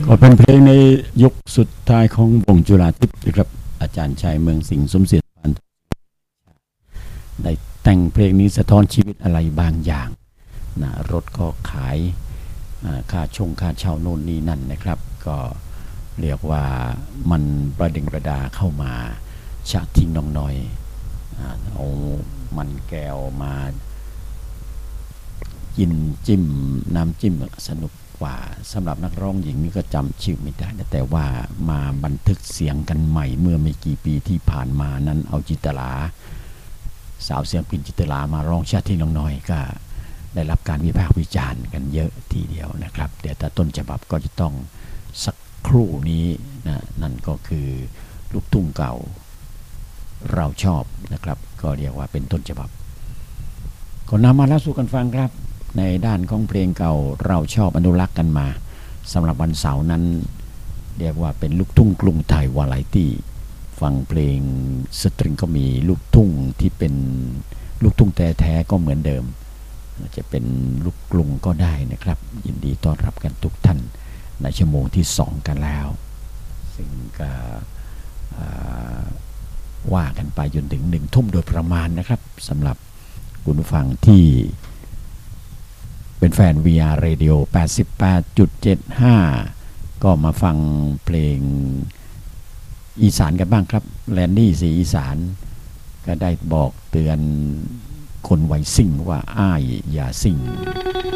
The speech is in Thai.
ก็เป็นเพลงในยุคสุดท้ายของวงจุฬาทิพย์นะครับอาจารย์ชัยเมืองสิงห์สมเสด็จได้แต่งเพลงนี้สะท้อนชีวิตอะไรบางอย่างนะรถก็ขายค่าเช่าโน่นนี่นั่นนะครับก็เรียกว่ามันประดิงประดาเข้ามาชะทิ้งน้องน้อยเอามันแก้วมากินจิ้มน้ำจิ้มสนุกกว่าสำหรับนักร้องหญิงนี่ก็จำชื่อไม่ได้แต่ว่ามาบันทึกเสียงกันใหม่เมื่อไม่กี่ปีที่ผ่านมานั้นเอาจิตลาสาวเสียงพินจิตลามาร้องชาติที่น้องน้อยก็ได้รับการวิพากษ์วิจารณ์กันเยอะทีเดียวนะครับเดี๋ยวแต่ต้นฉบับก็จะต้องสักครู่นี้นะนั่นก็คือลูกทุ่งเก่าเราชอบนะครับก็เรียกว่าเป็นต้นฉบับก็นำมาเล่าสู่กันฟังครับในด้านของเพลงเก่าเราชอบอนุรักษ์กันมาสำหรับวันเสาร์นั้นเรียกว่าเป็นลูกทุ่งกรุงไทยวาไรตี้ฟังเพลงสตริงก็มีลูกทุ่งที่เป็นลูกทุ่งแท้ๆก็เหมือนเดิมจะเป็นลูกกรุงก็ได้นะครับยินดีต้อนรับกันทุกท่านในชั่วโมงที่2กันแล้วซึ่งก็ว่ากันไปจนถึง1 ทุ่มโดยประมาณนะครับสำหรับคุณผู้ฟังที่เป็นแฟน VR Radio 88.75 ก็มาฟังเพลงอีสานกันบ้างครับแลนดี้สีอีสานก็ได้บอกเตือนคนวัยซิ่งว่าอ้ายอย่าซิ่ง